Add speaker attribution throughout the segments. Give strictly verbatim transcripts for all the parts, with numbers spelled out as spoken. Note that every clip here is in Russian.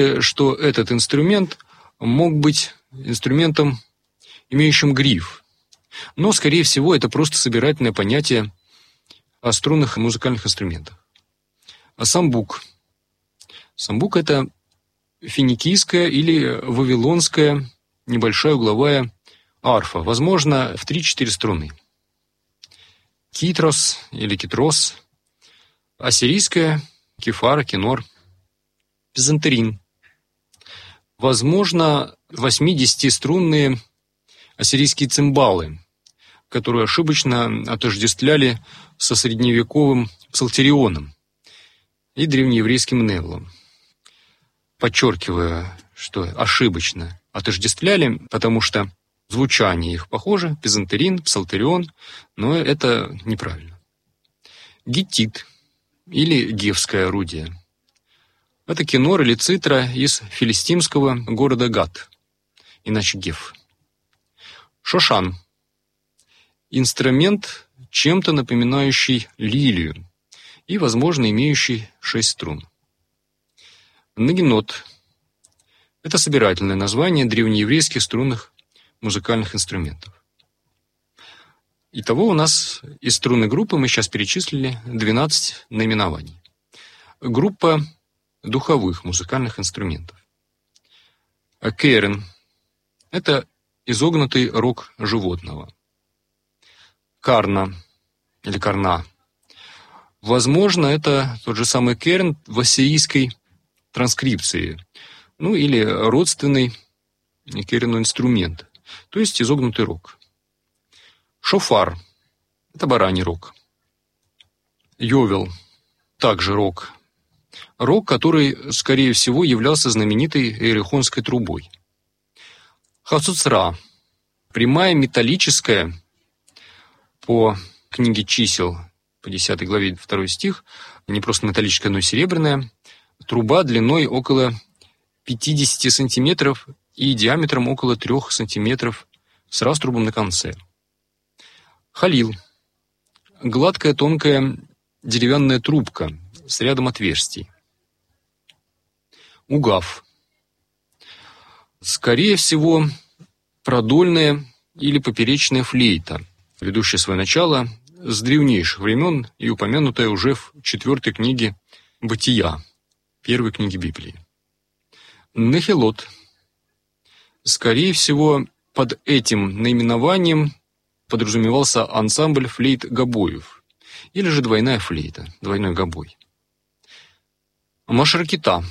Speaker 1: что этот инструмент мог быть инструментом, имеющим гриф. Но, скорее всего, это просто собирательное понятие о струнных музыкальных инструментах. А самбук. Самбук – это финикийская или вавилонская небольшая угловая арфа, возможно, в три-четыре струны. Китрос или китрос, ассирийская, кефара, кинор, пизантерин. Возможно, восьмидесятиструнные ассирийские цимбалы, которые ошибочно отождествляли со средневековым псалтерионом и древнееврейским невлом. Подчеркиваю, что ошибочно отождествляли, потому что звучание их похоже, пизантерин, псалтерион, но это неправильно. Гиттит или гевское орудие. Это кинор или цитра из филистимского города Гат, иначе Гев. Шошан. Инструмент, чем-то напоминающий лилию и, возможно, имеющий шесть струн. Нагинот. Это собирательное название древнееврейских струнных музыкальных инструментов. Итого у нас из струнной группы мы сейчас перечислили двенадцать наименований. Группа духовых музыкальных инструментов. Керен – это изогнутый рог животного. Карна или карна. Возможно, это тот же самый керн в ассирийской транскрипции, ну или родственный керену инструмент, то есть изогнутый рог. Шофар – это бараний рог. Йовел – также рог. Рог, который, скорее всего, являлся знаменитой иерихонской трубой. Хацуцра – прямая металлическая, по книге чисел, по десятой главе, второй стих, не просто металлическая, но и серебряная, труба длиной около пятидесяти сантиметров и диаметром около трёх сантиметров с раструбом на конце. Халил – гладкая тонкая деревянная трубка с рядом отверстий. Угав – скорее всего, продольная или поперечная флейта, ведущая свое начало с древнейших времен и упомянутая уже в четвертой книге Бытия, первой книге Библии. Нехилот. Скорее всего, под этим наименованием подразумевался ансамбль флейт-гобоев, или же двойная флейта, двойной гобой. Машаркита.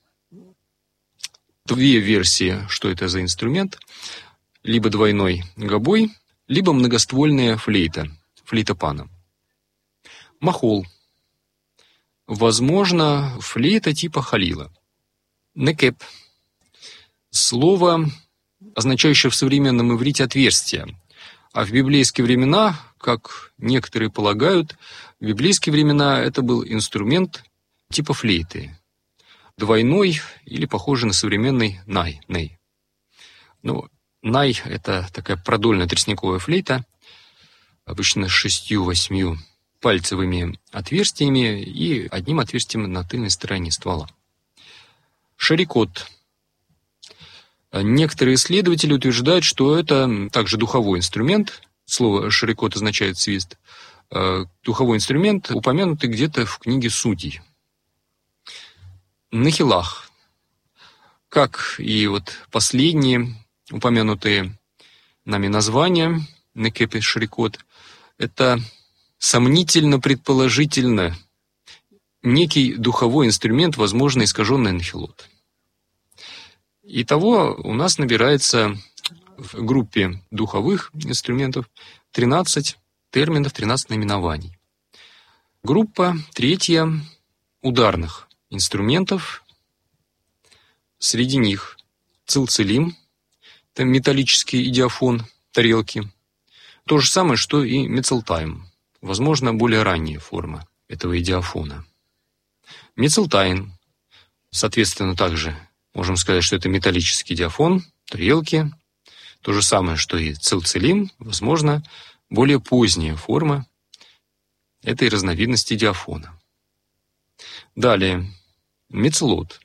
Speaker 1: Две версии, что это за инструмент. Либо двойной гобой, либо многоствольная флейта, флейта пана. Махол. Возможно, флейта типа халила. Некеп. Слово, означающее в современном иврите отверстие. А в библейские времена, как некоторые полагают, в библейские времена это был инструмент типа флейты. Двойной или похожий на современный най, ней. Ну, най – это такая продольная тростниковая флейта, обычно с шестью-восьмью пальцевыми отверстиями и одним отверстием на тыльной стороне ствола. Шарикот. Некоторые исследователи утверждают, что это также духовой инструмент. Слово «шарикот» означает «свист». Духовой инструмент, упомянутый где-то в книге Судей. Нахилах. Как и вот последние упомянутые нами названия, некеп и шарикот, это сомнительно-предположительно некий духовой инструмент, возможно, искаженный нахилот. Итого у нас набирается в группе духовых инструментов тринадцать терминов, тринадцать наименований. Группа третья ударных инструментов. Среди них цилцилим, это металлический идиафон, тарелки. То же самое, что и мецелтайм, возможно, более ранняя форма этого идиафона. Мецелтайн, соответственно, также можем сказать, что это металлический диафон, тарелки. То же самое, что и цилцилим, возможно, более поздняя форма этой разновидности диафона. Далее, мецелот.